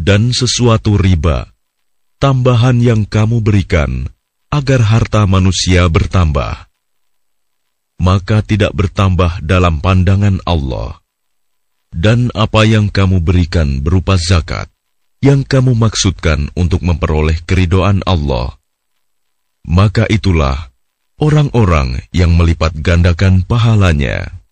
dan sesuatu riba, tambahan yang kamu berikan agar harta manusia bertambah, maka tidak bertambah dalam pandangan Allah. Dan apa yang kamu berikan berupa zakat, yang kamu maksudkan untuk memperoleh keridhaan Allah, maka itulah orang-orang yang melipat gandakan pahalanya.